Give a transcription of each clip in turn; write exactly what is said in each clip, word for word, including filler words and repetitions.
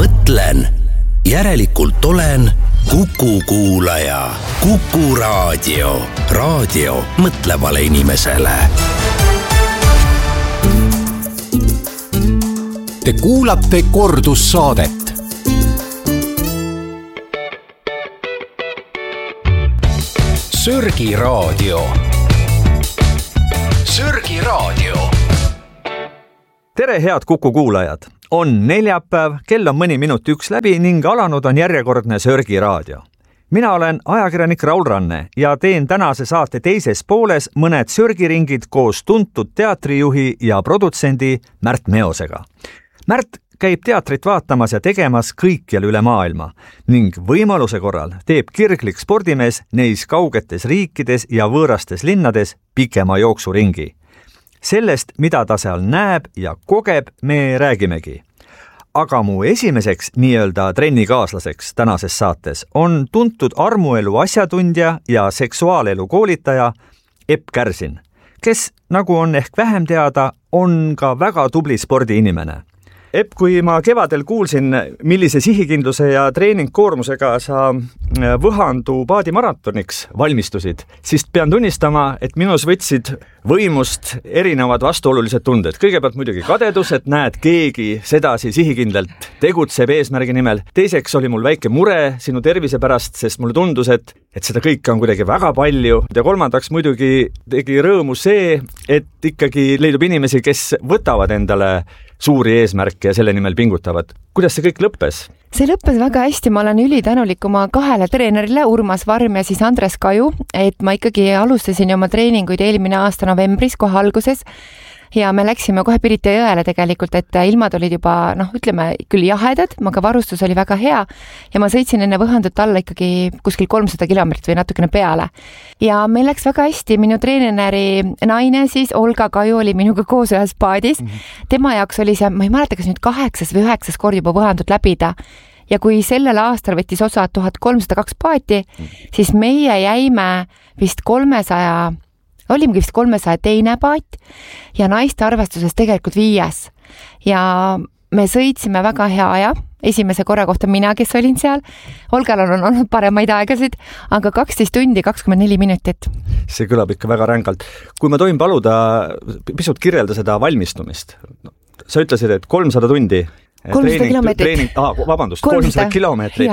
mõtlen, järelikult olen Kuku kuulaja. Kuku raadio. Raadio mõtlevale inimesele. Te kuulate kordussaadet. Sörgi raadio. Sörgi raadio. Tere, head Kuku kuulajad! On neljapäev, kell on mõni minut üks läbi ning alanud on järjekordne Sörgi raadio. Mina olen ajakirjanik Raul Ranne ja teen tänase saate teises pooles mõned sörgiringid koos tuntud teatrijuhi ja produtsendi Märt Meosega. Märt käib teatrit vaatamas ja tegemas kõikjal üle maailma ning võimaluse korral teeb kirglik spordimees neis kaugetes riikides ja võõrastes linnades pikema jooksuringi. Sellest, mida ta seal näeb ja kogeb, me räägimegi. Aga mu esimeseks nii-öelda trennikaaslaseks tänases saates on tuntud armuelu asjatundja ja seksuaalelu koolitaja Epp Kärsin, kes, nagu on ehk vähem teada, on ka väga tubli spordiinimene. Epp, kui ma kevadel kuulsin, millise sihikindluse ja treeningkoormusega sa Võhandu paadimaratoniks valmistusid, siis pean tunnistama, et minus võtsid võimust erinevad vastuolulised tunded. Kõigepealt muidugi kadedus, et näed, keegi sedasi sihikindlalt tegutseb eesmärgi nimel. Teiseks oli mul väike mure sinu tervise pärast, sest mulle tundus, et, et seda kõike on kuidagi väga palju. Ja kolmandaks muidugi tegi rõõmu see, et ikkagi leidub inimesi, kes võtavad endale suuri eesmärke ja selle nimel pingutavad. Kuidas see kõik lõppes? See lõppes väga hästi, ma olen ülitänulik oma kahele treenerile, Urmas Varm ja siis Andres Kaju, et ma ikkagi alustasin oma treeninguid eelmine aasta novembris kohe alguses ja me läksime kohe Pirita jõele tegelikult, et ilmad olid juba, noh, ütleme küll jahedad, aga varustus oli väga hea ja ma sõitsin enne Võhandut alla ikkagi kuskil kolmsada kilomeetrit või natukene peale. Ja meil läks väga hästi, minu treeneri naine siis, Olga Kaju oli minuga koos ühes paadis. Mm-hmm. Tema jaoks oli see, ma ei mäleta, kas nüüd kaheksas või üheksas kord juba Võhandut läbida. Ja kui sellel aastal võttis osa tuhat kolmsada kaks paati, siis meie jäime vist kolmesaja olimegi vist kolmesaja teine paat ja naiste arvestuses tegelikult viies. Ja me sõitsime väga hea aja, esimese korra kohta mina, kes olin seal. Olgal on olnud paremaid aegasid, aga kaksteist tundi, kakskümmend neli minutit. See kõlab ikka väga rängalt. Kui ma tohin paluda pisut kirjelda seda valmistumist. Sa ütlesid, et kolmsada tundi kolmsada kilomeetrit. Ah, vabandust, kolmsada kilomeetrit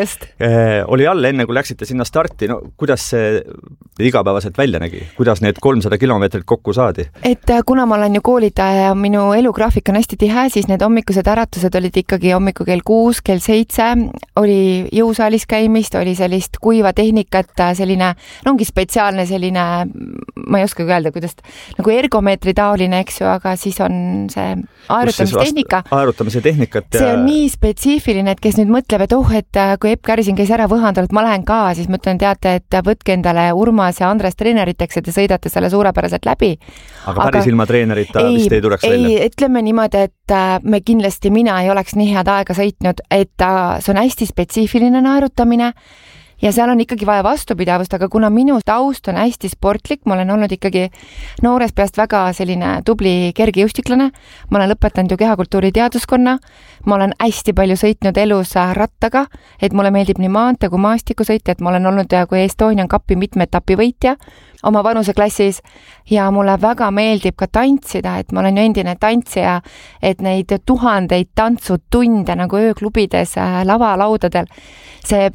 äh, oli all enne, kui läksite sinna starti. No, kuidas see igapäevaselt välja nägi? Kuidas need kolmsada kilomeetrit kokku saadi? Et kuna ma olen ju koolitaja ja minu elugraafik on hästi tihe, siis need hommikused äratused olid ikkagi hommiku kell kuus, kell seitse, oli jõusaalis käimist, oli sellist kuiva tehnikat, selline, no ongi spetsiaalne selline, ma ei oska öelda, kuidas, nagu ergomeetri taoline, eks ju, aga siis on see aerutamistehnika. Aerutamise tehnika. Ja... See on nii spetsiifiline, et kes nüüd mõtleb, et oh, et kui Epp Kärsin käis ära Võhandal, et ma lähen ka, siis mõtlen, teate, et võtke endale Urmas ja Andres treeneriteks, et te sõidate selle suurepäraselt läbi. Aga päris ilma treenerit ta ei, vist ei tuleks välja? Ei, ütleme niimoodi, et me kindlasti, mina ei oleks nii head aega sõitnud, et see on hästi spetsiifiline naerutamine ja seal on ikkagi vaja vastupidavust, aga kuna minu taust on hästi sportlik, ma olen olnud ikkagi noores peast väga selline tubli kergejõustiklane, ma olen lõpetanud ju kehakultuuri teaduskonna, ma olen hästi palju sõitnud elus rattaga, et mulle meeldib nii maante kui maastiku sõita, et ma olen olnud kui Estonian Cupi mitme etapi võitja oma vanuseklassis ja mulle väga meeldib ka tantsida, et ma olen ju endine tantsija, et neid tuhandeid tantsutunde nagu ööklubides lavalaudadel, see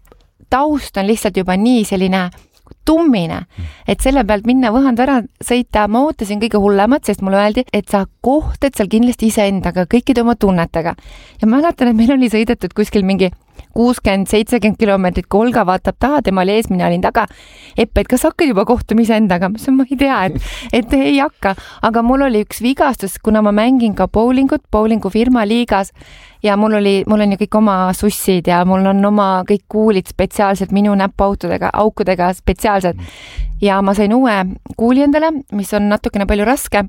taust on lihtsalt juba nii selline tummine, et selle pealt minna Võhandu ära sõita, ma ootasin kõige hullemat, sest mulle öeldi, et sa kohtad seal kindlasti iseendaga, kõikide oma tunnetega. Ja ma mäletan, et meil oli sõidetud kuskil mingi kuuskümmend seitsekümmend kilomeetrit, kui Olga vaatab taha, tema oli ees, mina olin taga. Epp, et kas hakkad juba kohtumise endaga? Ma ei tea, et, et ei hakka. Aga mul oli üks vigastus, kuna ma mängin ka bowlingut, bowlingu firma liigas ja mul oli, mul on ju kõik oma sussid ja mul on oma kõik kuulid spetsiaalselt minu näpuautudega, aukudega spetsiaalselt. Ja ma sain uue kuuli endale, mis on natukene palju raskem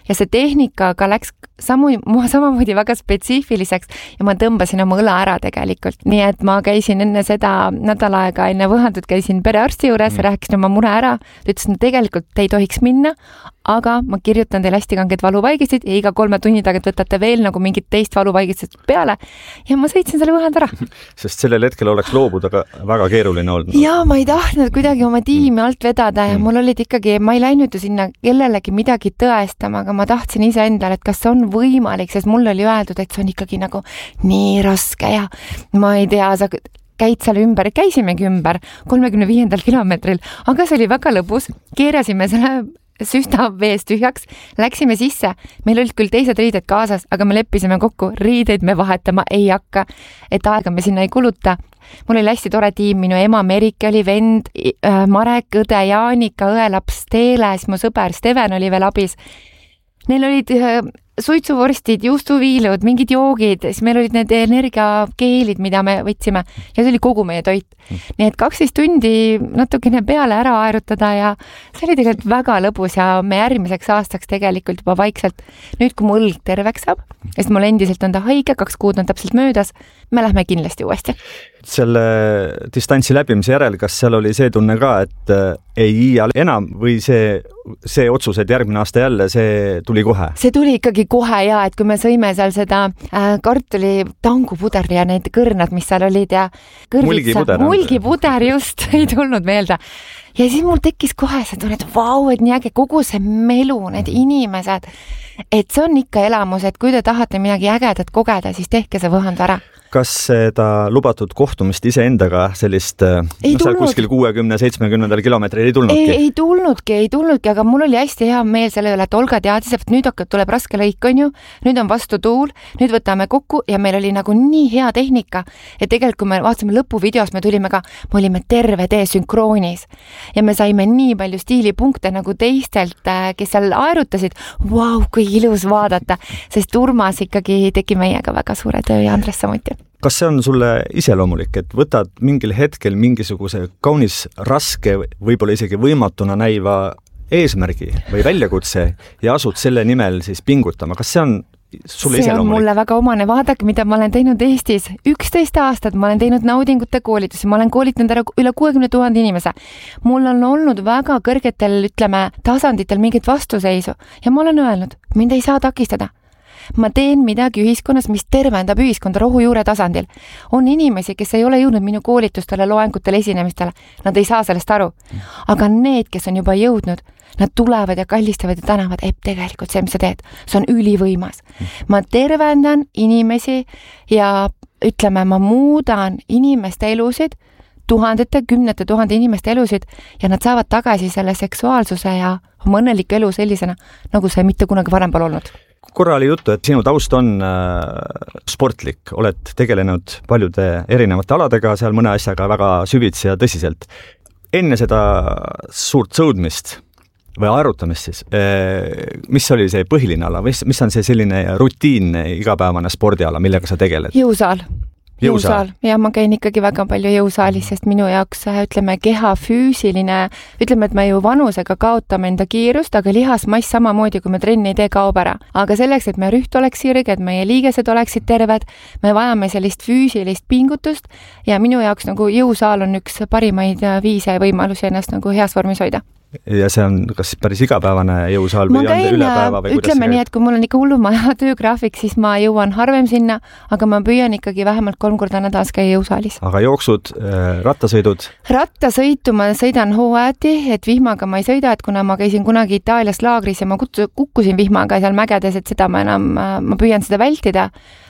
ja see tehnika ka läks samu, samamoodi väga spetsiifiliseks ja ma tõmbasin oma õla ära tegelikult. Nii et ma käisin enne seda nädal aega enne võhandut, käisin perearsti juures, mm. rääkisin oma mure ära, ütlesin, et tegelikult te ei tohiks minna, aga ma kirjutan teile hästi kanged valuvaigisid ja iga kolme tunni tagant võtate veel nagu mingit teist valuvaigistust peale ja ma sõitsin selle võhand ära. Sest sellel hetkel oleks loobuda ka väga keeruline olnud. Ja ma ei tahtnud kuidagi oma tiimi alt vedada ja mul olid ikkagi, ma ei läinud ju sinna kellelegi midagi tõestama, aga ma tahtsin ise endale, et kas see on võimalik, sest mul oli öeldud, et see on ikkagi nagu nii raske ja ma ei tea, sa käid seal ümber, käisimegi ümber kolmekümne viiendal kilomeetril, aga see oli väga lõbus, keerasime selle süsta vees tühjaks, läksime sisse, meil olid küll teised riided kaasas, aga me leppisime kokku, riideid me vahetama ei hakka, et aega me sinna ei kuluta. Mul oli hästi tore tiim, minu ema Merike oli vend, Marek, õde Jaanika, õelaps Teele, siis mu sõber Steven oli veel abis. Neil olid suitsuvorstid, juustuviilud, mingid joogid, siis meil olid need energiakeelid, mida me võtsime ja see oli kogu meie toit. Nii et kaksteist tundi natukene peale ära aerutada ja see oli tegelikult väga lõbus ja me järgmiseks aastaks tegelikult juba vaikselt, nüüd kui mu õlg terveks saab, sest mul endiselt on ta haige, kaks kuud on täpselt möödas, me lähme kindlasti uuesti. Selle distantsi läbimise järel, kas seal oli see tunne ka, et ei iial enam või see, see otsus, et järgmine aasta jälle, see tuli kohe? See tuli ikkagi kohe ja, et kui me sõime seal seda äh, kartuli tangupuder ja need kõrnad, mis seal olid ja mulgipuder, mulgipuder just ei tulnud meelde. Ja siis mul tekkis kohe see tunne, et vau, et nii äge, kogu see melu, need inimesed, et see on ikka elamus, et kui te tahate midagi ägedat kogeda, siis tehke see võhand ära. Kas seda lubatud kohtumist iseendaga sellist, no seal kuskil kuuekümne seitsmekümnendal kilomeetril ei tulnudki? Ei, ei tulnudki, ei tulnudki, aga mul oli hästi hea meel selle üle, et Olga teadis, et nüüd hakkab, tuleb raske lõik, on ju, nüüd on vastu tuul, nüüd võtame kokku ja meil oli nagu nii hea tehnika, et tegelikult kui me vaatasime lõpuvideos, me tulime ka, me olime terve tee sünkroonis ja me saime nii palju stiilipunkte nagu teistelt, kes seal aerutasid, vau, kui ilus vaadata, sest Urmas ikkagi tegi meiega väga suure töö ja Andres samuti. Kas see on sulle iseloomulik, et võtad mingil hetkel mingisuguse kaunis raske, võib-olla isegi võimatuna näiva eesmärgi või väljakutse ja asud selle nimel siis pingutama? Kas see on sulle see iseloomulik? On mulle väga omane. Vaadake, mida ma olen teinud Eestis. üksteist aastat ma olen teinud naudingute koolitusi. Ma olen koolitanud ära üle kuuekümne tuhande inimese. Mul on olnud väga kõrgetel, ütleme, tasanditel mingit vastuseisu ja ma olen öelnud, mind ei saa takistada. Ma teen midagi ühiskonnas, mis tervendab ühiskonda rohujuure tasandil. On inimesi, kes ei ole jõudnud minu koolitustele, loengutele, esinemistele. Nad ei saa sellest aru. Aga need, kes on juba jõudnud, nad tulevad ja kallistavad ja tänavad, et tegelikult see, mis sa teed, see on ülivõimas. Ma tervendan inimesi ja ütleme, ma muudan inimeste elusid, tuhandete, kümnete tuhande inimeste elusid ja nad saavad tagasi selle seksuaalsuse ja oma õnneliku elu sellisena, nagu see mitte kunagi varem pole olnud. Korra oli juttu, et sinu taust on äh, sportlik, oled tegelenud paljude erinevate aladega, seal mõne asjaga väga süvitsi ja tõsiselt. Enne seda suurt sõudmist või aerutamist siis, äh, mis oli see põhiline ala, mis, mis on see selline rutiinne igapäevane spordiala, millega sa tegeled? Jõusaal. Jõusaal. Ja ma käin ikkagi väga palju jõusaalis, sest minu jaoks, ütleme, keha füüsiline, ütleme, et me ju vanusega kaotame enda kiirust, aga lihasmass samamoodi, kui me trenni ei tee, kaob ära. Aga selleks, et meie rüht oleks sirge, et meie liigesed oleksid terved, me vajame sellist füüsilist pingutust ja minu jaoks nagu jõusaal on üks parimaid viise ja võimalusi ennast nagu heas vormis hoida. Ja see on kas päris igapäevane jõusaal või käin, on üle päeva või kuidas ütleme nii, et kui mul on ikka hullumaja töögraafik, siis ma jõuan harvem sinna, aga ma püüan ikkagi vähemalt kolm korda nädalas käia jõusaalis. Aga jooksud, rattasõidud? Rattasõitu ma sõidan hooajati, et vihmaga ma ei sõida, et kuna ma käisin kunagi Itaalias laagris ja ma kukkusin vihmaga seal mägedes, et seda ma enam, ma püüan seda vältida.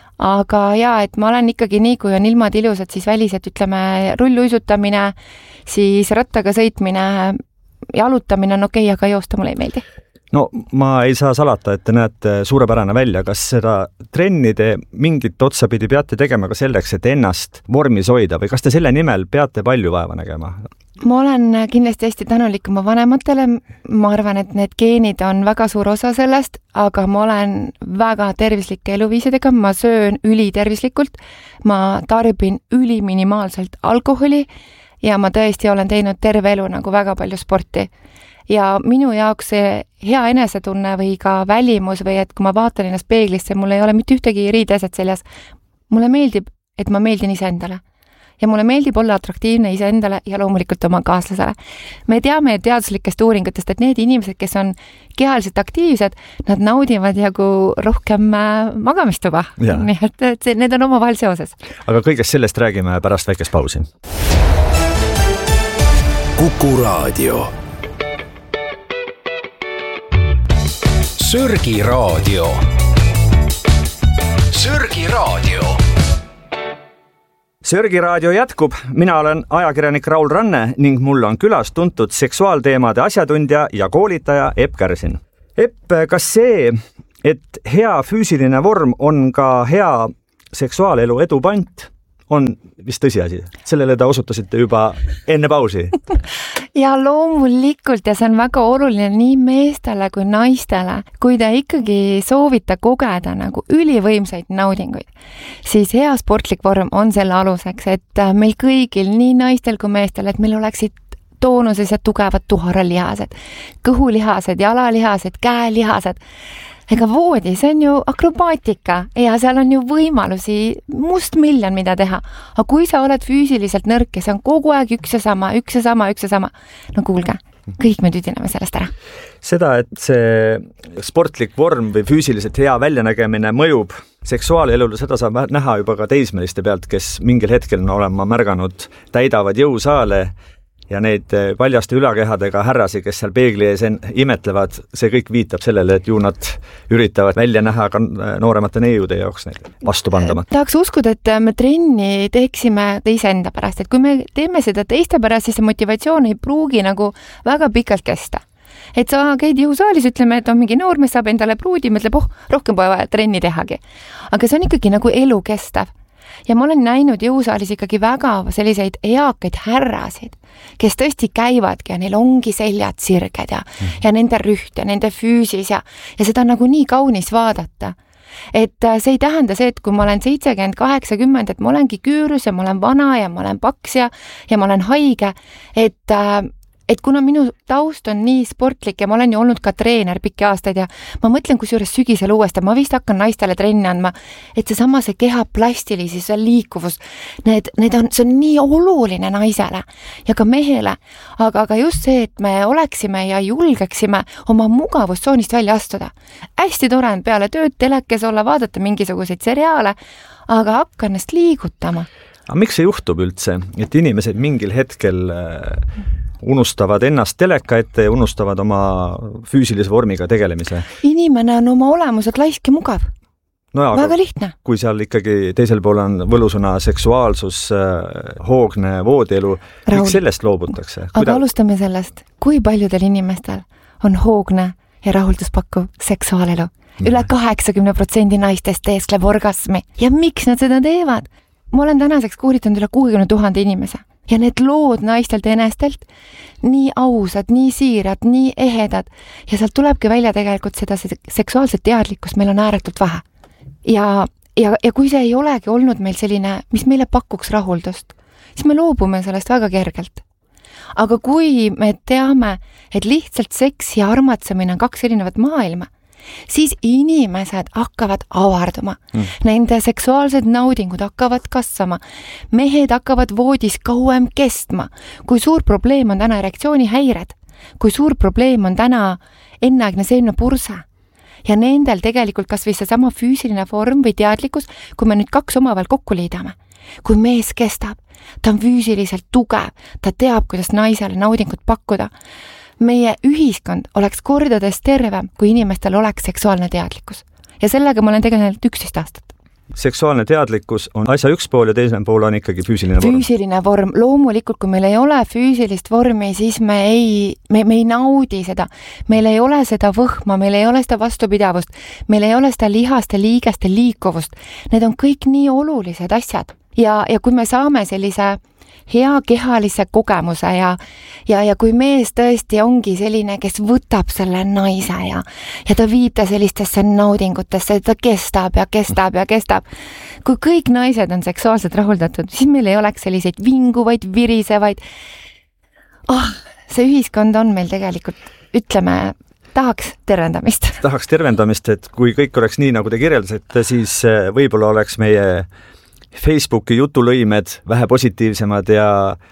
Aga jaa, et ma olen ikkagi nii, kui on ilmad ilusad, siis väliselt, ütleme, rulluisutamine, siis rattaga sõitmine, jalutamine on okei, aga joosta mulle ei meeldi. No ma ei saa salata, et te näete suurepärane välja. Kas seda trennide mingit otsapidi peate tegema ka selleks, et ennast vormis hoida või kas te selle nimel peate palju vaeva nägema? Ma olen kindlasti hästi tänulik oma vanematele. Ma arvan, et need geenid on väga suur osa sellest, aga ma olen väga tervislike eluviisidega. Ma söön ülitervislikult. Ma tarbin üliminimaalselt alkoholi ja ma tõesti olen teinud terve elu nagu väga palju sporti. ja minu jaoks see hea enesetunne või ka välimus või et kui ma vaatan ennast peeglisse, mul ei ole mitte ühtegi riideeset seljas. Mulle meeldib, et ma meeldin iseendale. Ja mulle meeldib olla atraktiivne iseendale ja loomulikult oma kaaslasele. Me teame teaduslikest uuringutest, et need inimesed, kes on kehaliselt aktiivsed, nad naudivad jagu rohkem magamistuba. Nii et, et see, need on omavahel seoses. Aga kõigest sellest räägime pärast väikest pausi. Kuku Raadio. Sörgi Raadio. Sörgi Raadio. Sörgi Raadio jätkub, mina olen ajakirjanik Raul Ranne ning mul on külas tuntud seksuaalteemade asjatundja ja koolitaja Epp Kärsin. Epp, kas see, et hea füüsiline vorm on ka hea seksuaalelu edu pant, on vist tõsiasi? Sellele te osutasite juba enne pausi. Ja loomulikult ja see on väga oluline nii meestele kui naistele, kui te ikkagi soovite kogeda nagu ülivõimsaid naudinguid, siis hea sportlik vorm on selle aluseks, et meil kõigil, nii naistel kui meestel, et meil oleksid toonuses ja tugevad tuharalihased, kõhulihased, jalalihased, käelihased. Ega voodi, see on ju akrobaatika ja seal on ju võimalusi must miljon, mida teha. Aga kui sa oled füüsiliselt nõrk ja see on kogu aeg üks ja sama, üks ja sama, üks ja sama, no kuulge, kõik me tüdineme sellest ära. Seda, et see sportlik vorm või füüsiliselt hea väljanägemine mõjub seksuaalelule, seda saab näha juba ka teismeliste pealt, kes mingil hetkel no, olen ma märganud, täidavad jõusaale ja neid paljaste ülakehadega härrasi, kes seal peegli ees imetlevad, see kõik viitab sellele, et ju nad üritavad välja näha ka nooremate neiude jaoks neid vastu pandama. Tahaks uskuda, et me trenni teeksime iseenda pärast, et kui me teeme seda teiste pärast, siis see motivatsioon ei pruugi nagu väga pikalt kesta. Et sa käid jõusaalis, ütleme, et on mingi noormees saab endale pruudi, mõtleb, oh, rohkem pole vaja trenni tehagi. Aga see on ikkagi nagu elu kestav. Ja ma olen näinud jõusaalis ikkagi väga selliseid eakaid härrasid, kes tõesti käivadki ja neil ongi seljad sirged ja, mm. ja nende rüht ja nende füüsis ja, ja seda on nagu nii kaunis vaadata. Et see ei tähenda see, et kui ma olen seitsekümmend kaheksakümmend, et ma olengi küürus ja ma olen vana ja ma olen paks ja, ja ma olen haige, et et kuna minu taust on nii sportlik ja ma olen ju olnud ka treener pikki aastaid ja ma mõtlen, kus juures sügisel uuesti, ma vist hakkan naistele trenni andma, et see sama see keha plastilisis, see liikuvus, need, need on, see on nii oluline naisele ja ka mehele, aga, aga just see, et me oleksime ja julgeksime oma mugavustsoonist välja astuda. Hästi tore on peale tööd telekes olla, vaadata mingisuguseid seriaale, aga hakka ennast liigutama. Aga miks see juhtub üldse, et inimesed mingil hetkel unustavad ennast teleka ette ja unustavad oma füüsilise vormiga tegelemise? Inimene on oma olemuselt laisk ja mugav. No ja, väga lihtne. Kui seal ikkagi teisel pool on võlusõna seksuaalsus, hoogne voodielu, miks sellest loobutakse? Aga Kuida... alustame sellest, kui paljudel inimestel on hoogne ja rahulduspakkuv seksuaalelu? Üle kaheksakümmend protsenti naistest teeskleb orgasmi. Ja miks nad seda teevad? Ma olen tänaseks koolitanud üle kuuekümne tuhande inimese. Ja need lood naistelt enestelt nii ausad, nii siirad, nii ehedad ja sealt tulebki välja tegelikult seda seksuaalset teadlikkust meil on ääretult vähe. Ja, ja, ja kui see ei olegi olnud meil selline, mis meile pakuks rahuldust, siis me loobume sellest väga kergelt. Aga kui me teame, et lihtsalt seks ja armatsemine on kaks erinevat maailma, siis inimesed hakkavad avarduma. Mm. Nende seksuaalsed naudingud hakkavad kasvama. Mehed hakkavad voodis kauem kestma. Kui suur probleem on täna erektsioonihäired, kui suur probleem on täna enneaegne seemnepurse. Ja nendel tegelikult kas või see sama füüsiline vorm või teadlikkus, kui me nüüd kaks omavahel kokku liidame. Kui mees kestab, ta on füüsiliselt tugev, ta teab, kuidas naisele naudingut pakkuda. Meie ühiskond oleks kordades tervem, kui inimestel oleks seksuaalne teadlikkus. Ja sellega ma olen tegelenud üksteist aastat. Seksuaalne teadlikkus on asja üks pool ja teisel pool on ikkagi füüsiline vorm. Füüsiline vorm. Loomulikult, kui meil ei ole füüsilist vormi, siis me ei, me, me ei naudi seda. Meil ei ole seda võhma, meil ei ole seda vastupidavust, meil ei ole seda lihaste, liigeste liikuvust. Need on kõik nii olulised asjad. Ja, ja kui me saame sellise hea kehalise kogemuse ja, ja, ja kui mees tõesti ongi selline, kes võtab selle naise ja, ja ta viib ta sellistesse naudingutesse, ta kestab ja kestab ja kestab. Kui kõik naised on seksuaalselt rahuldatud, siis meil ei oleks selliseid vinguvaid, virisevaid. Oh, see ühiskond on meil tegelikult, ütleme, tahaks tervendamist. Tahaks tervendamist, et kui kõik oleks nii, nagu te kirjeldasite, siis võib-olla oleks meie Facebooki jutulõimed vähe positiivsemad ja,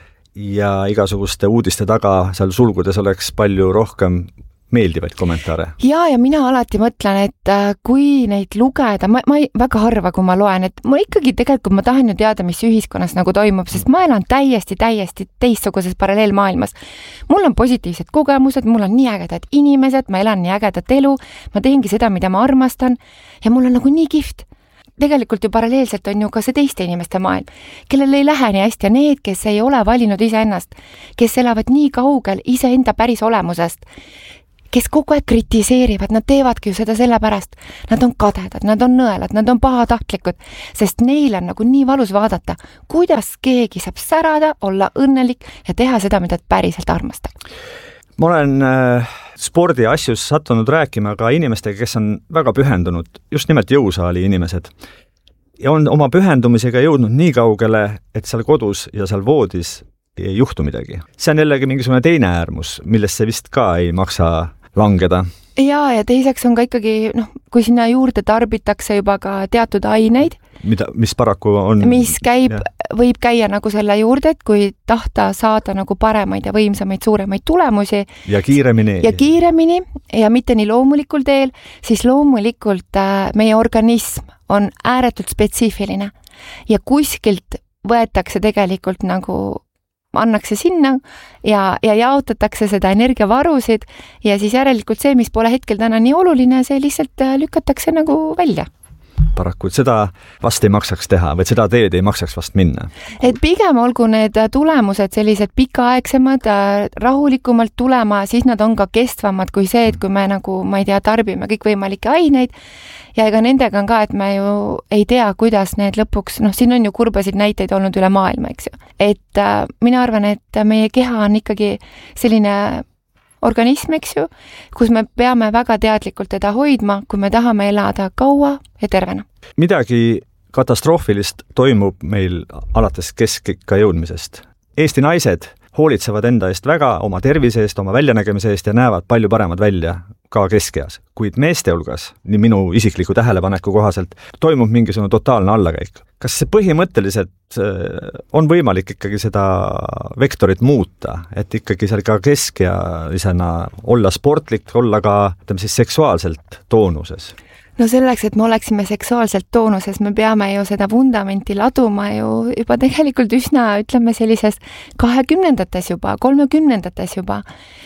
ja igasuguste uudiste taga seal sulgudes oleks palju rohkem meeldivaid kommentaare. Ja, ja mina alati mõtlen, et kui neid lugeda, ma, ma ei, väga harva, kui ma loen, et ma ikkagi tegelikult ma tahan ju teada, mis ühiskonnas nagu toimub, sest ma elan täiesti, täiesti teistsuguses paralleelmaailmas. Mul on positiivsed kogemused, mul on nii ägedad inimesed, ma elan nii ägedat elu, ma teengi seda, mida ma armastan ja mul on nagu nii kihvt. Tegelikult ju paralleelselt on ju ka see teiste inimeste maailm, kellel ei lähe nii hästi ja need, kes ei ole valinud iseennast, kes elavad nii kaugel iseenda päris olemusest, kes kogu aeg kritiseerivad, nad teevadki ju seda sellepärast. Nad on kadedad, nad on nõelad, nad on pahatahtlikud, sest neil on nagu nii valus vaadata, kuidas keegi saab särada, olla õnnelik ja teha seda, mida päriselt armastab. Ma olen äh, spordi asjus sattunud rääkima ka inimestega, kes on väga pühendunud, just nimelt jõusaali inimesed. Ja on oma pühendumisega jõudnud nii kaugele, et seal kodus ja seal voodis ei juhtu midagi. See on jällegi mingisugune teine äärmus, millest see vist ka ei maksa langeda. Ja, ja teiseks on ka ikkagi, noh, kui sinna juurde tarbitakse juba ka teatud aineid, mida, mis paraku on... Mis käib, ja. võib käia nagu selle juurde, et kui tahta saada nagu paremaid ja võimsamaid, suuremaid tulemusi. Ja kiiremini. Ja kiiremini ja mitte nii loomulikul teel, siis loomulikult äh, meie organism on ääretult spetsiifiline ja kuskilt võetakse tegelikult nagu annakse sinna ja, ja jaotatakse seda energiavarusid ja siis järelikult see, mis pole hetkel täna nii oluline, see lihtsalt lükatakse nagu välja. Paraku, et seda vast ei maksaks teha või seda teed ei maksaks vast minna. Et pigem olgu need tulemused sellised pikaaegsemad, rahulikumalt tulema, siis nad on ka kestvamad kui see, et kui me nagu, ma ei tea, tarbime kõik võimalikke aineid ja ega nendega on ka, et me ju ei tea, kuidas need lõpuks, noh, siin on ju kurbasid näiteid olnud üle maailma, eks ju. Et äh, mina arvan, et meie keha on ikkagi selline organism, eks ju, kus me peame väga teadlikult teda hoidma, kui me tahame elada kaua ja tervena. Midagi katastroofilist toimub meil alates keskikka jõudmisest. Eesti naised hoolitsevad enda eest väga, oma tervise eest, oma väljanägemise eest ja näevad palju paremad välja ka keskeas. Kuid meeste hulgas, nii minu isikliku tähelepaneku kohaselt, toimub mingisugune totaalne allakäik. Kas see põhimõtteliselt on võimalik ikkagi seda vektorit muuta, et ikkagi seal ka keskealisena olla sportlik, olla ka ütleme siis seksuaalselt toonuses? No selleks, et me oleksime seksuaalselt toonuses, me peame ju seda vundamenti laduma ju juba tegelikult üsna, ütleme sellises kahekümnendates juba, kolmekümnendates juba.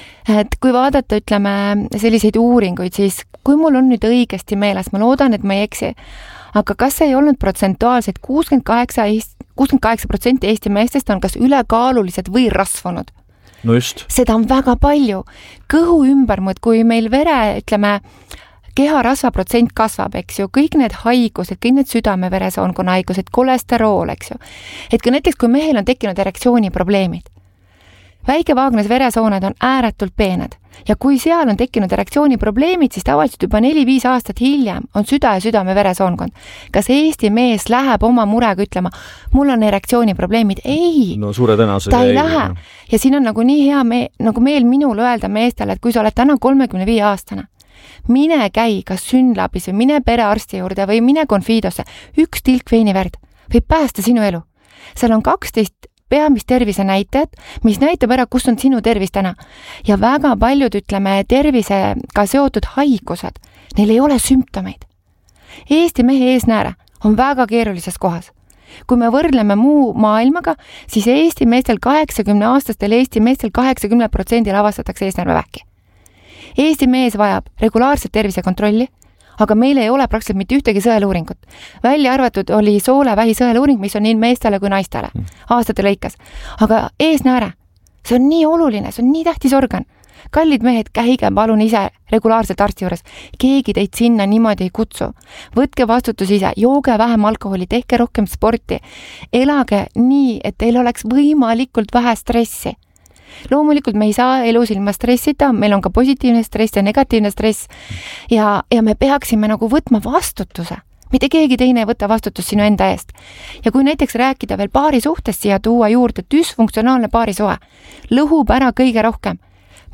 Et kui vaadata, ütleme, selliseid uuringuid, siis kui mul on nüüd õigesti meeles, ma loodan, et ma ei eksi, aga kas ei olnud protsentuaalselt kuuskümmend kaheksa protsenti Eesti meestest on kas ülekaalulised või rasvunud? No just. Seda on väga palju. Kõhu ümbermõõt, kui meil vere, ütleme, keharasva protsent kasvab, eks ju, kõik need haigused, kõik need südame-veresoonkonna haigused, kolesterool, eks ju. Et ka näiteks, kui mehel on tekkinud erektsiooni probleemid, väikevaagnes veresooned on ääretult peened ja kui seal on tekkinud erektsiooni probleemid, siis tavaliselt juba neli-viis aastat hiljem on süda ja südame veresoonkond. Kas Eesti mees läheb oma murega ütlema, mul on erektsiooni probleemid? Ei, no suure tõenäosusega ta ei, ei lähe. Ja siin on nagu nii hea me, nagu meil minul öelda meestele, et kui sa oled täna kolmekümne viie aastane, mine käi kas Synlabis või mine perearsti juurde või mine Confidosse, üks tilk veiniverd võib päästa sinu elu. Seal on kaksteist peamist tervise näitajad, mis näitab ära, kus on sinu tervis täna. Ja väga paljud, ütleme, tervisega seotud haigused, neil ei ole sümptomeid. Eesti mehe eesnääre on väga keerulises kohas. Kui me võrdleme muu maailmaga, siis Eesti meestel kaheksakümne aastastel Eesti meestel kaheksakümne protsendil avastatakse eesnäärmevähki. Eesti mees vajab regulaarset tervisekontrolli, aga meil ei ole praktiliselt mitte ühtegi sõeluuringut. Välja arvatud oli soolevähi sõeluuring, mis on nii meestele kui naistele aastate lõikas. Aga eesnääre, see on nii oluline, see on nii tähtis organ. Kallid mehed, käige palun ise regulaarselt arsti juures. Keegi teid sinna niimoodi ei kutsu. Võtke vastutus ise, jooge vähem alkoholi, tehke rohkem sporti. Elage nii, et teil oleks võimalikult vähe stressi. Loomulikult me ei saa elus ilma stressita, meil on ka positiivne stress ja negatiivne stress ja, ja me peaksime nagu võtma vastutuse. Mitte keegi teine ei võta vastutust sinu enda eest. Ja kui näiteks rääkida veel paari suhtest siia tuua juurde, düsfunktsionaalne paarisuhe lõhub ära kõige rohkem.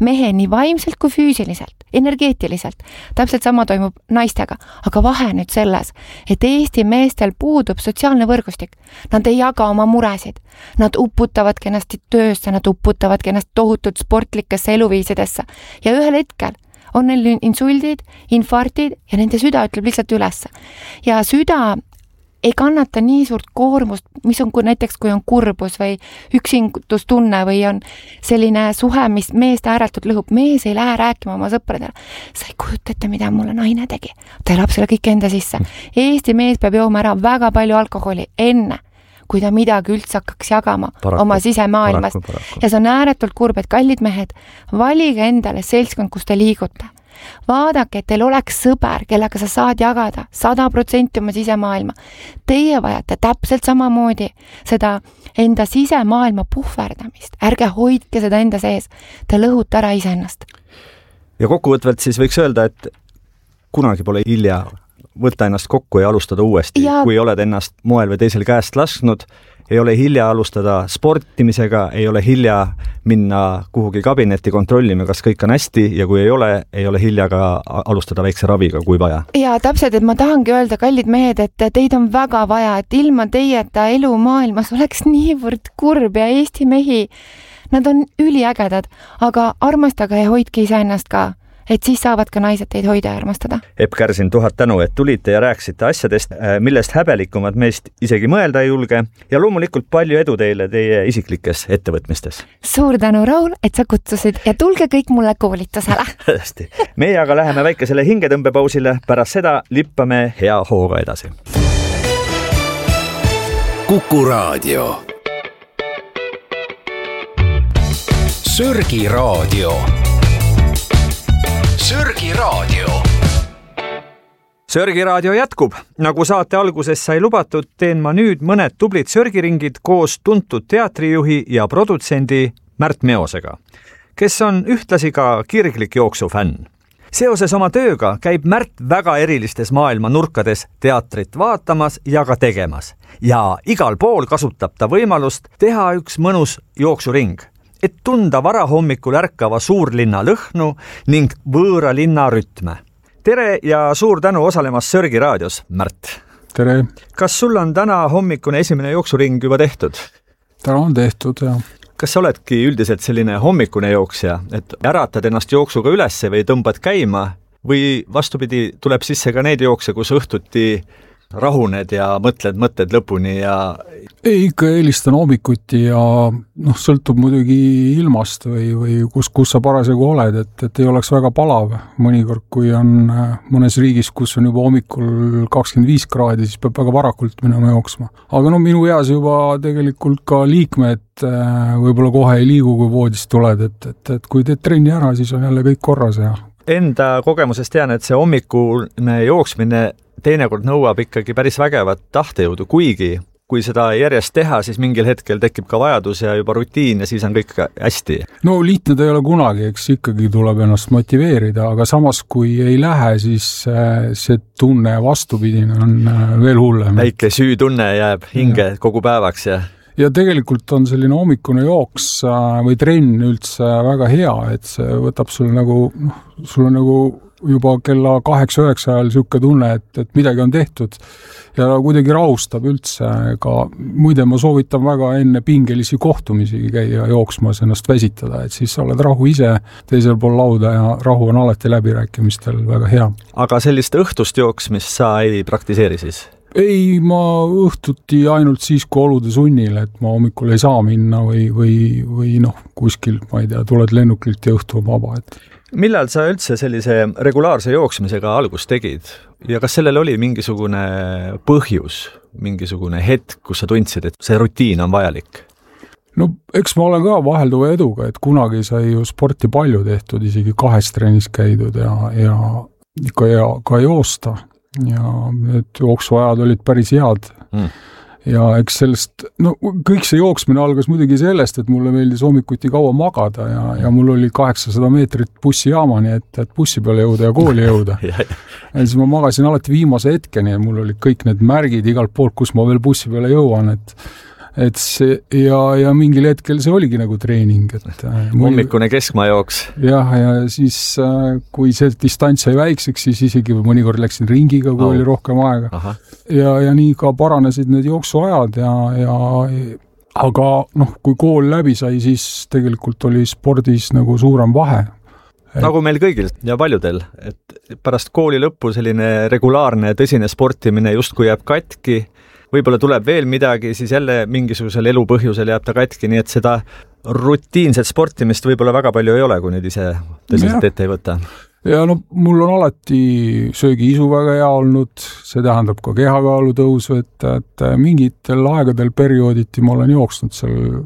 mehe nii vaimselt kui füüsiliselt, energeetiliselt. Täpselt sama toimub naistega, aga vahe nüüd selles, et Eesti meestel puudub sotsiaalne võrgustik. Nad ei jaga oma muresid. Nad uputavad ennast töösse, nad uputavad ennast tohutult sportlikesse eluviisidesse ja ühel hetkel on neil insuldid, infarktid ja nende süda ütleb lihtsalt ülesse. Ja süda ei kannata nii suurt koormust, mis on kui näiteks, kui on kurbus või üksingutustunne või on selline suhe, mis meest ääretult lõhub. Mees ei lähe rääkima oma sõpradele. Sa ei kujuta ette, mida mulle naine tegi. Ta elab selle kõik enda sisse. Eesti mees peab jooma ära väga palju alkoholi enne, kui ta midagi üldse hakkaks jagama paraku, oma sisemaailmast. Paraku, paraku. Ja see on ääretult kurb, et kallid mehed, valige endale seltskond, kus te liigute. Vaadake, et teil oleks sõber, kellega sa saad jagada sada protsenti oma sisemaailma. Teie vajate täpselt samamoodi seda enda sisemaailma puhverdamist. Ärge hoidke seda enda sees. Te lõhute ära iseennast. Ja kokkuvõtvalt siis võiks öelda, et kunagi pole hilja võtta ennast kokku ja alustada uuesti. Ja kui oled ennast moel või teisel käest lasknud, ei ole hilja alustada sportimisega, ei ole hilja minna kuhugi kabinetti kontrollima, kas kõik on hästi ja kui ei ole, ei ole hilja ka alustada väikse raviga, kui vaja. Ja täpselt, et ma tahangi öelda, kallid mehed, et teid on väga vaja, et ilma teieta elu maailmas oleks niivõrd kurb ja Eesti mehi, nad on üliägedad, aga armastage ja hoidke iseennast ka. Et siis saavad ka naised teid hoida ja armastada. Epp Kärsin, tuhat tänu, et tulite ja rääkisite asjadest, millest häbelikumad meist isegi mõelda ei julge ja loomulikult palju edu teile teie isiklikes ettevõtmistes. Suur tänu, Raul, et sa kutsusid ja tulge kõik mulle koolitusele. Hästi. Meie aga läheme väikesele hingetõmbepausile, pärast seda lippame hea hooga edasi. Kuku Raadio. Sörgi Raadio. Sörgi Raadio. Sörgi Raadio jätkub. Nagu saate alguses sai lubatud, teen ma nüüd mõned tublid sörgiringid koos tuntud teatrijuhi ja produtsendi Märt Meosega, kes on ühtlasi ka kirglik jooksufänn. Seoses oma tööga käib Märt väga erilistes maailma nurkades teatrit vaatamas ja ka tegemas. Ja igal pool kasutab ta võimalust teha üks mõnus jooksuring, et tunda varahommikul ärkava suurlinna lõhnu ning võõra linna rütme. Tere ja suur tänu osalemas Sörgi Raadios, Märt. Tere. Kas sul on täna hommikune esimene jooksuring juba tehtud? Täna on tehtud, jah. Kas sa oledki üldiselt selline hommikune jooksja, et äratad ennast jooksuga ülesse või tõmbad käima või vastupidi tuleb sisse ka neid jookse, kus õhtuti rahuned ja mõtled mõtted lõpuni ja... Ei, ikka eelistan hommikuti ja noh, sõltub muidugi ilmast või, või kus, kus sa parasjagu oled, et, et ei oleks väga palav. Mõnikord, kui on mõnes riigis, kus on juba hommikul kakskümmend viis kraadi, siis peab väga varakult minema jooksma. Aga no minu eas juba tegelikult ka liikmed võib-olla kohe ei liigu, kui voodist tuled, et, et, et kui teed trenni ära, siis on jälle kõik korras ja... Enda kogemusest tean, et see hommikune jooksmine teinekord nõuab ikkagi päris vägevat tahtejõudu, kuigi kui seda järjest teha, siis mingil hetkel tekib ka vajadus ja juba rutiin ja siis on kõik hästi. No liitne ta ei ole kunagi, eks ikkagi tuleb ennast motiveerida, aga samas kui ei lähe, siis see tunne vastupidine on veel hullem. Väike süütunne jääb hinge ja. Kogu päevaks ja... Ja tegelikult on selline hommikune jooks või trenn üldse väga hea, et see võtab sul nagu, noh, sul on nagu juba kella kaheksa üheksa ajal siuke tunne, et, et midagi on tehtud ja kuidagi rahustab üldse. Ka, muide, ma soovitan väga enne pingelisi kohtumisi käia jooksmas ennast väsitada, et siis oled rahu ise teisel pool lauda ja rahu on alati läbirääkimistel väga hea. Aga sellist õhtust jooksmist sa ei praktiseeri siis? Ei, ma õhtuti ainult siis, kui olude sunnil, et ma hommikul ei saa minna või, või, või noh, kuskil, ma ei tea, tuled lennukilt ja õhtu on vaba. Et... Millal sa üldse sellise regulaarse jooksmisega algust tegid? Ja kas sellel oli mingisugune põhjus, mingisugune hetk, kus sa tundsid, et see rutiin on vajalik? No eks ma olen ka vahelduva eduga, et kunagi sai ju sporti palju tehtud, isegi kahes trennis käidud ja, ja ikka ja, ka joosta. Ja need jooksuajad olid päris head mm. ja eks sellest, no kõik see jooksmine algas muidugi sellest, et mulle meeldis hommikuti kaua magada ja, ja mul oli kaheksasada meetrit bussijaamani, et, et bussi peale jõuda ja kooli jõuda ja siis ma magasin alati viimase hetkeni ja mul olid kõik need märgid igalt poolt, kus ma veel bussi peale jõuan, et et see ja, ja mingil hetkel see oligi nagu treening, et hommikune keskmajooks. Jah, ja siis kui see distants sai väikseks, siis isegi mõnikord läksin ringiga, kui oh. oli rohkem aega. Aha. Ja, ja nii ka paranesid need jooksuajad ja, ja aga noh, kui kool läbi sai, siis tegelikult oli spordis nagu suurem vahe. Et... Nagu meil kõigil ja paljudel, et pärast kooli lõppu selline regulaarne tõsine sportimine justkui jääb katki, võib-olla tuleb veel midagi, siis jälle mingisugusel elupõhjusel jääb ta katki, nii et seda rutiinset sportimist võib-olla väga palju ei ole, kui nüüd ise tõsiselt ette ei võta. Ja no mul on alati söögiisu väga hea olnud, see tähendab ka kehakaalu tõusu, et, et mingitel aegadel periooditi ma olen jooksnud seal,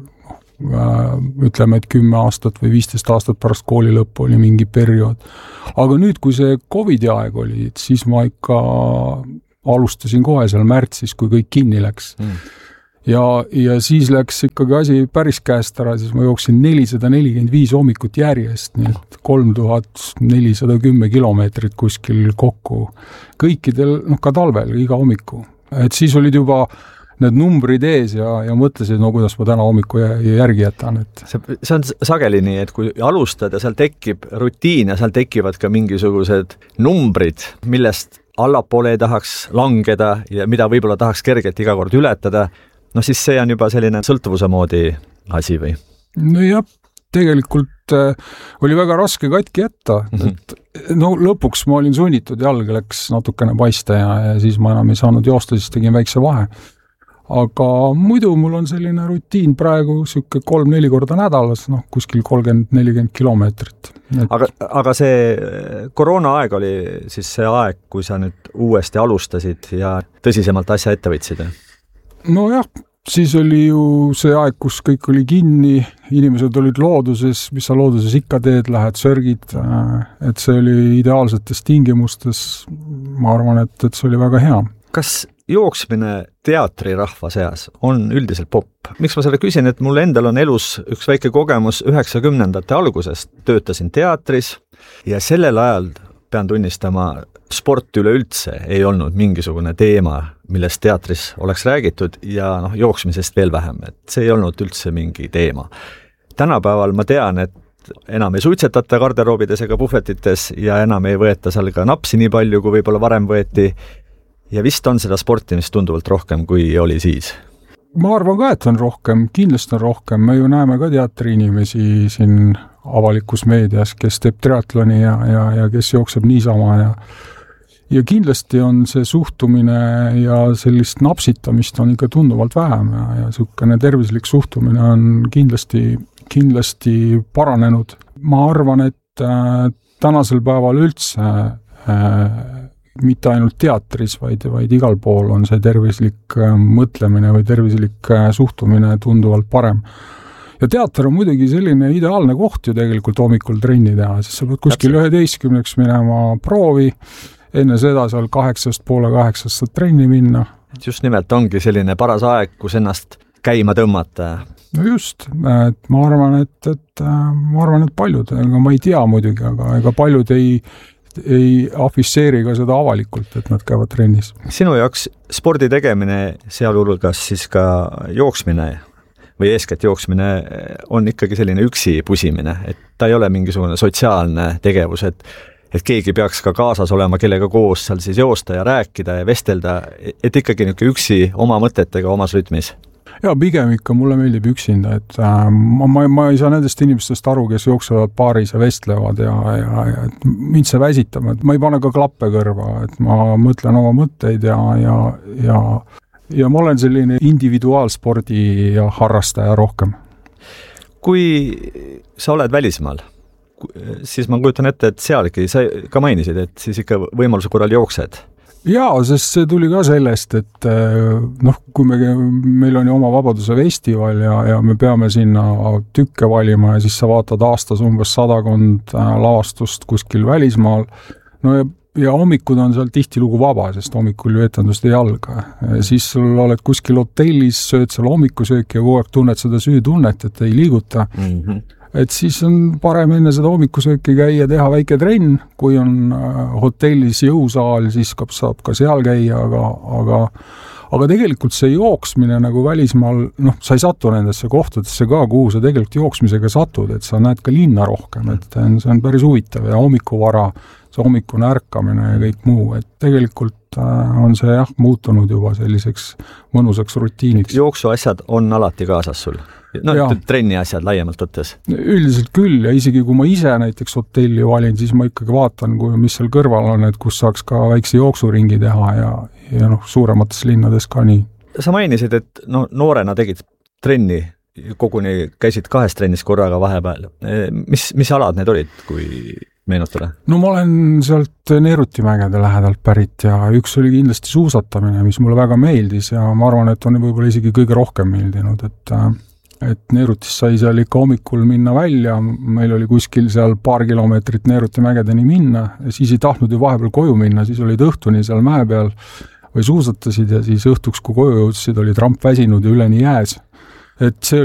ütleme, et kümme aastat või viisteist aastat pärast kooli lõppu oli mingi periood. Aga nüüd, kui see Covidi aeg oli, siis ma ikka alustasin kohe seal märtsis, kui kõik kinni läks. Mm. Ja, ja siis läks ikkagi asi päris käest ära, siis ma jooksin nelisada nelikümmend viis hommikut järjest, nii et kolm tuhat nelisada kümme kilomeetrit kuskil kokku. Kõikidel, noh ka talvel, iga hommiku. Et siis olid juba need numbrid ees ja, ja mõtlesid, no kuidas ma täna hommiku järgi jätan. Et... See, see on sageli nii, et kui alustad ja seal tekib rutiin ja seal tekivad ka mingisugused numbrid, millest allapoole ei tahaks langeda ja mida võib-olla tahaks kergelt iga kord ületada, no siis see on juba selline sõltuvuse moodi asi või? No jah, tegelikult äh, oli väga raske katki jätta. Mm-hmm. Et, no lõpuks ma olin sunnitud, jalg läks natukene paista ja, ja siis ma enam ei saanud joosta, siis tegin väikse vahe. Aga muidu mul on selline rutiin praegu siuke kolm-neli korda nädalas, noh kuskil kolmkümmend nelikümmend kilomeetrit. Et... Aga, aga see koroona aeg oli siis see aeg, kui sa nüüd uuesti alustasid ja tõsisemalt asja ette võtsid? No jah, siis oli ju see aeg, kus kõik oli kinni, inimesed olid looduses, mis sa looduses ikka teed, lähed sörgid, et see oli ideaalsetes tingimustes, ma arvan, et, et see oli väga hea. Kas jooksmine teatrirahva seas on üldiselt popp? Miks ma selle küsin, et mul endal on elus üks väike kogemus üheksakümnendate algusest. Töötasin teatris ja sellel ajal, pean tunnistama, sport üleüldse ei olnud mingisugune teema, millest teatris oleks räägitud ja noh, jooksmisest veel vähem. Et see ei olnud üldse mingi teema. Tänapäeval ma tean, et enam ei suitsetata garderoobides ega puhvetites ja enam ei võeta seal ka napsi nii palju, kui võib-olla varem võeti. Ja vist on seda sportimist tunduvalt rohkem, kui oli siis? Ma arvan ka, et on rohkem, kindlasti on rohkem. Me ju näeme ka teatriinimesi siin avalikus meedias, kes teeb triatloni ja, ja, ja kes jookseb niisama ja ja kindlasti on see suhtumine ja sellist napsitamist on ikka tunduvalt vähem ja, ja sukene tervislik suhtumine on kindlasti, kindlasti paranenud. Ma arvan, et äh, tänasel päeval üldse äh, mitte ainult teatris, vaid, vaid igal pool on see tervislik mõtlemine või tervislik suhtumine tunduvalt parem. Ja teater on muidugi selline ideaalne koht ju tegelikult hommikul trenni teha, siis sa pead kuskil üheteistkümneks minema proovi, enne seda seal kaheksast poole kaheksast saad trenni minna. Just nimelt ongi selline paras aeg, kus ennast käima tõmmata. No just, et ma arvan, et, et ma arvan, et paljud, aga ma ei tea muidugi, aga ega paljud ei ei afisseeri ka seda avalikult, et nad käivad trennis. Sinu jaoks spordi tegemine, sealhulgas siis ka jooksmine või eeskätt jooksmine on ikkagi selline üksi pusimine, et ta ei ole mingisugune sotsiaalne tegevus, et, et keegi peaks ka kaasas olema, kellega koos seal siis joosta ja rääkida ja vestelda, et ikkagi niisugune üksi oma mõtetega omas rütmis. Ja pigem ikka mulle meeldib üksinda, et äh, ma, ma, ma ei saa nendest inimestest aru, kes jooksevad paaris ja vestlevad ja, ja, ja et mind see väsitab, et ma ei pane ka klappe kõrva, et ma mõtlen oma mõtteid ja, ja, ja, ja ma olen selline individuaalspordi ja harrastaja rohkem. Kui sa oled välismaal, siis ma kujutan ette, et sealgi, sa ka mainisid, et siis ikka võimaluse korral jooksed. Jaa, sest see tuli ka sellest, et noh, kui me, meil on ju oma Vabaduse festival ja, ja me peame sinna tükke valima ja siis sa vaatad aastas umbes sadakond lavastust kuskil välismaal. No ja, ja hommikud on seal tihtilugu vaba, sest hommikul ju etendust ei alga. Siis sul oled kuskil hotellis, sööd seal hommikusööki ja kogu aeg tunned seda süütunnet, et ei liiguta. Mm-hmm. Et siis on parem enne seda hommikusööki käia, teha väike trenn, kui on hotellis jõusaal, siis saab ka seal käia, aga, aga, aga tegelikult see jooksmine nagu välismaal, noh, sa ei satu nendesse kohtadesse ka, kuhu sa tegelikult jooksmisega satud, et sa näed ka linna rohkem, et see on päris huvitav ja hommikuvara, see hommikune ärkamine ja kõik muu, et tegelikult on see jah, muutunud juba selliseks mõnusaks rutiiniks. Jooksuasjad on alati kaasas sul? No, trenni asjad laiemalt võttes? Üldiselt küll ja isegi kui ma ise näiteks hotelli valin, siis ma ikkagi vaatan, kui, mis seal kõrval on, et kus saaks ka väikse jooksuringi teha ja, ja noh, suuremates linnades ka nii. Sa mainisid, et no, noorena tegid trenni, koguni käisid kahes trennis korraga vahepeal. Mis, mis alad need olid, kui meenutada? No ma olen sealt Neerutimägede lähedalt pärit ja üks oli kindlasti suusatamine, mis mulle väga meeldis ja ma arvan, et on võib-olla isegi kõige rohkem meeldinud, et et Neerutis sai seal ikka hommikul minna välja, meil oli kuskil seal paar kilomeetrit Neeruti mägedeni minna ja siis ei tahtnud ju vahepeal koju minna, siis olid õhtuni seal mäe peal või suusatasid ja siis õhtuks, kui koju jõudsid, oli tramp väsinud ja üleni jääs. Et see